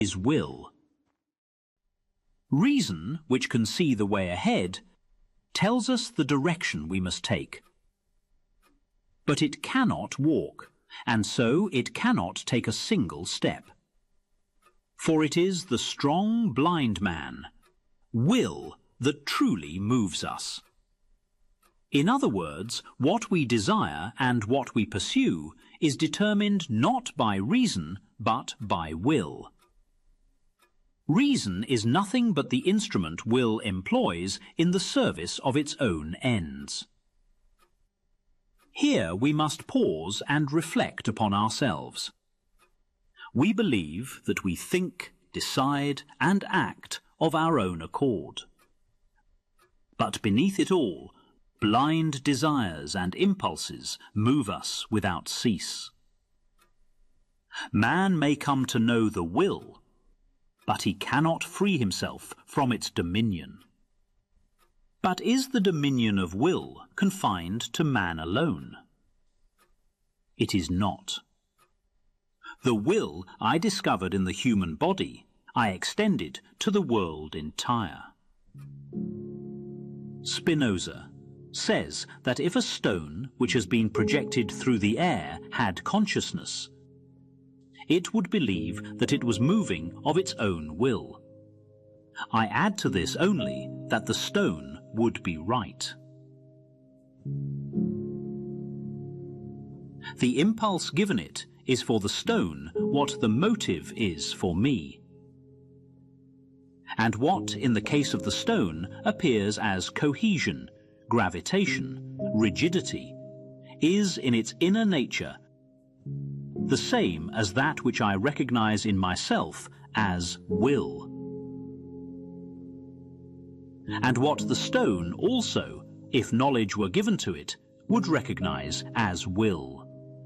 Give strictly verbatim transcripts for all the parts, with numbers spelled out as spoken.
is will. Reason, which can see the way ahead, tells us the direction we must take. But it cannot walk, and so it cannot take a single step. For it is the strong, blind man, will, that truly moves us. In other words, what we desire and what we pursue is determined not by reason, but by will. Reason is nothing but the instrument will employs in the service of its own ends. Here we must pause and reflect upon ourselves. We believe that we think, decide, and act of our own accord. But beneath it all, blind desires and impulses move us without cease. Man may come to know the will, but he cannot free himself from its dominion. But is the dominion of will confined to man alone? It is not. The will I discovered in the human body, I extended to the world entire. Spinoza says that if a stone which has been projected through the air had consciousness, it would believe that it was moving of its own will. I add to this only that the stone would be right. The impulse given it is for the stone what the motive is for me. And what, in the case of the stone, appears as cohesion, gravitation, rigidity, is in its inner nature the same as that which I recognize in myself as will. And what the stone also, if knowledge were given to it, would recognize as will.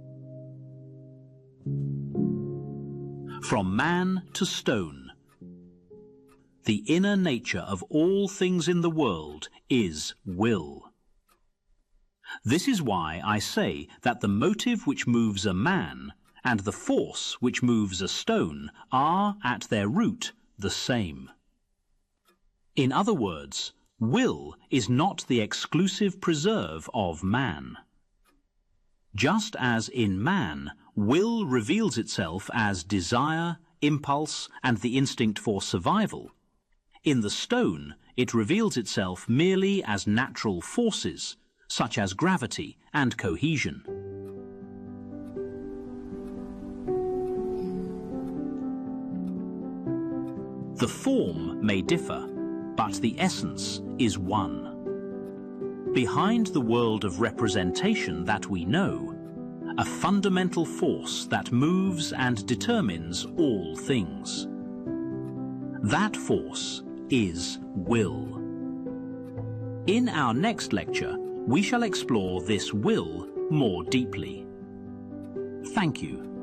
From man to stone, the inner nature of all things in the world is will. This is why I say that the motive which moves a man and the force which moves a stone are, at their root, the same. In other words, will is not the exclusive preserve of man. Just as in man, will reveals itself as desire, impulse, and the instinct for survival, in the stone it reveals itself merely as natural forces, such as gravity and cohesion. The form may differ, but the essence is one. Behind the world of representation that we know, a fundamental force that moves and determines all things. That force is will. In our next lecture, we shall explore this will more deeply. Thank you.